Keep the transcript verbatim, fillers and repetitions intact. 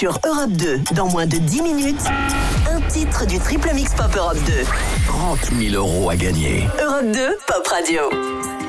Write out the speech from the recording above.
sur Europe deux. Dans moins de dix minutes, un titre du Triple Mix Pop Europe deux. trente mille euros à gagner. Europe deux, Pop Radio.